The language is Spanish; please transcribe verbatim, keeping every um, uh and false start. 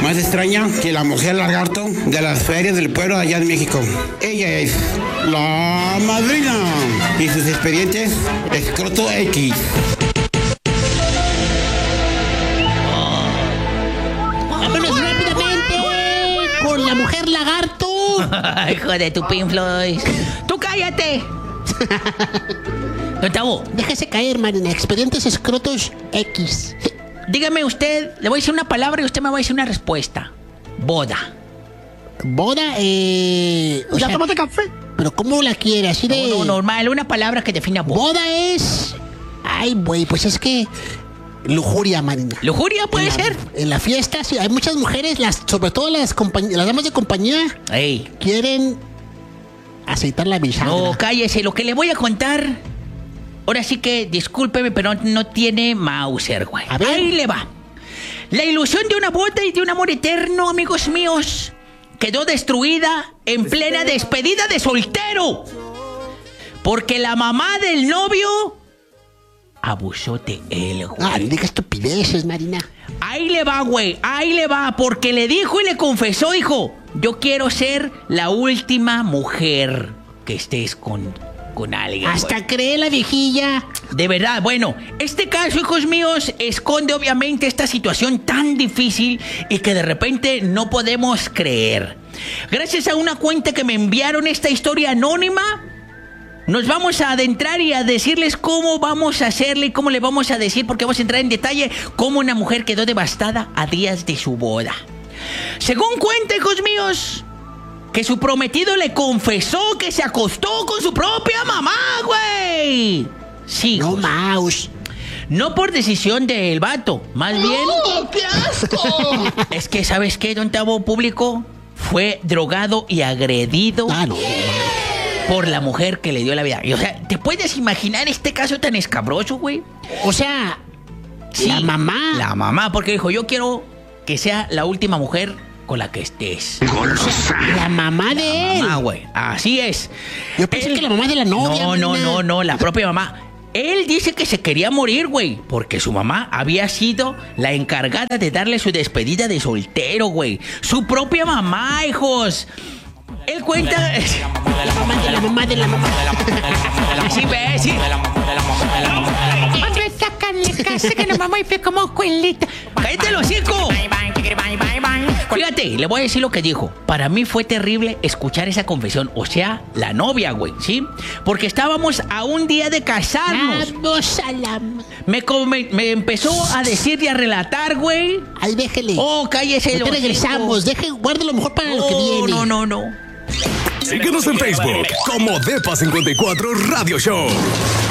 más extraña que la mujer lagarto de las ferias del pueblo allá en México. Ella es la madrina y sus expedientes escroto X. ¡Vámonos rápidamente con la mujer lagarto! Hijo de tu pinflois. ¡Tú cállate! Don Tavo, Déjese caer, Marina. Expedientes escrotos X. dígame usted, le voy a decir una palabra y usted me va a decir una respuesta. Boda. Boda, eh... O ¿Ya sea, tomaste café? pero ¿cómo la quiere? Así de... No, no, normal, una palabra que defina boda. Boda es... Ay, güey, pues es que... Lujuria, Marina. ¿Lujuria puede en la, ser? En la fiesta, sí, hay muchas mujeres, las, sobre todo las, compañ- las damas de compañía, Ey. quieren aceitar la bisagra. No, cállese, lo que le voy a contar. Ahora sí que, discúlpeme, pero no, no tiene Mauser, güey. A ver. Ahí le va. La ilusión de una boda y de un amor eterno, amigos míos, quedó destruida en plena despedida de soltero. Porque la mamá del novio abusó de él, güey. Ah, no diga estupideces, Marina. Ahí le va, güey, ahí le va, porque le dijo y le confesó, hijo, yo quiero ser la última mujer que estés con, con alguien. Hasta güey. cree la viejilla. De verdad, bueno, este caso, hijos míos, esconde obviamente esta situación tan difícil y que de repente no podemos creer. Gracias a una cuenta que me enviaron esta historia anónima, nos vamos a adentrar y a decirles cómo vamos a hacerle y cómo le vamos a decir, porque vamos a entrar en detalle cómo una mujer quedó devastada a días de su boda. Según cuenta, hijos míos, que su prometido le confesó que se acostó con su propia mamá, güey. Sí, No, hijos. Maus. No por decisión del vato, más bien... ¡Oh, qué asco! Es que, ¿sabes qué, don Tavo Público? Fue drogado y agredido Ah, no. por la mujer que le dio la vida. Y, o sea, ¿te puedes imaginar este caso tan escabroso, güey? O sea, Sí, la mamá. La mamá, porque dijo, yo quiero que sea la última mujer con la que estés. La mamá de él. Mamá, güey. Así es. Yo pensé Él- que la mamá de la novia. No, no, Marina. no, no, la propia mamá. Él dice que se quería morir, güey, porque su mamá había sido la encargada de darle su despedida de soltero, güey. Su propia mamá, hijos. Él cuenta... La mamá de la mamá de la mamá. Así ves, sí. Hombre, sácanle casa que la mamá y fue como escuelita. ¡Cállate el hocico! Fíjate, le voy a decir lo que dijo. Para mí fue terrible escuchar esa confesión. O sea, la novia, güey, ¿sí? Porque estábamos a un día de casarnos. Vamos a la... Me, come- me empezó a decir y a relatar, güey. Ahí déjele. Oh, cállese el Ahorita hocico. regresamos. Deje, guarde lo mejor para lo que Oh, viene. no, no, no. Síguenos en Facebook como Depa cincuenta y cuatro Radio Show.